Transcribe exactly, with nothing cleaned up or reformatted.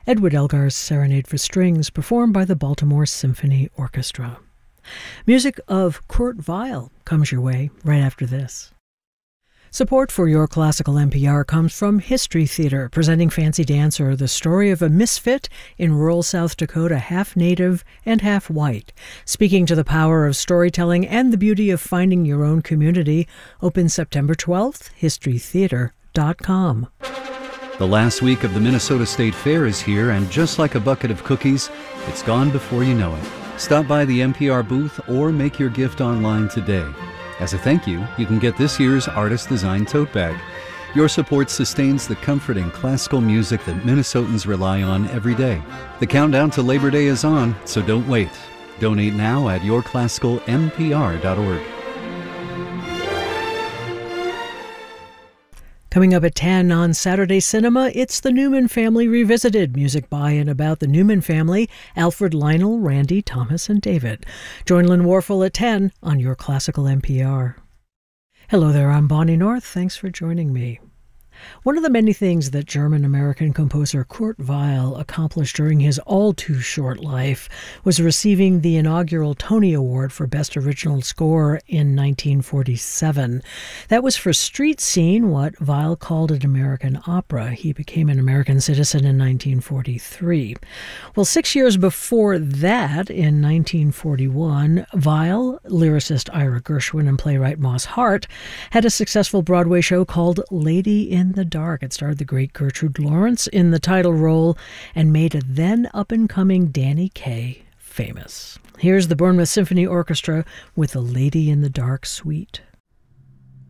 Edward Elgar's Serenade for Strings, performed by the Baltimore Symphony Orchestra. Music of Kurt Weill comes your way right after this. Support for Your Classical N P R comes from History Theater, presenting Fancy Dancer, the story of a misfit in rural South Dakota, half native and half white. Speaking to the power of storytelling and the beauty of finding your own community, open September twelfth, history theater dot com. The last week of the Minnesota State Fair is here, and just like a bucket of cookies, it's gone before you know it. Stop by the N P R booth or make your gift online today. As a thank you, you can get this year's artist-designed tote bag. Your support sustains the comfort and classical music that Minnesotans rely on every day. The countdown to Labor Day is on, so don't wait. Donate now at your classical n p r dot org. Coming up at ten on Saturday Cinema, it's The Newman Family Revisited. Music by and about the Newman family, Alfred, Lionel, Randy, Thomas, and David. Join Lynn Warfel at ten on Your Classical N P R. Hello there, I'm Bonnie North. Thanks for joining me. One of the many things that German-American composer Kurt Weill accomplished during his all-too-short life was receiving the inaugural Tony Award for Best Original Score in nineteen forty-seven. That was for Street Scene, what Weill called an American opera. He became an American citizen in nineteen forty-three. Well, six years before that, in nineteen forty-one, Weill, lyricist Ira Gershwin, and playwright Moss Hart had a successful Broadway show called Lady in the Dark. It starred the great Gertrude Lawrence in the title role and made a then up-and-coming Danny Kaye famous. Here's the Bournemouth Symphony Orchestra with the Lady in the Dark Suite.